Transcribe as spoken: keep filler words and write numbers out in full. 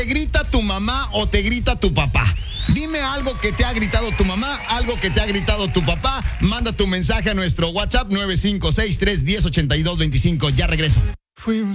¿Te grita tu mamá o te grita tu papá? Dime algo que te ha gritado tu mamá, algo que te ha gritado tu papá. Manda tu mensaje a nuestro WhatsApp nueve cinco seis, tres uno cero, ocho dos dos cinco. Ya regreso. Fui un